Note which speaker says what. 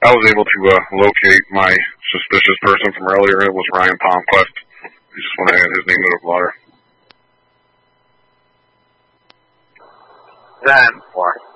Speaker 1: I was able to locate my suspicious person from earlier. It was Ryan Palmquist. I just want to add his name to the blotter.
Speaker 2: 10-4.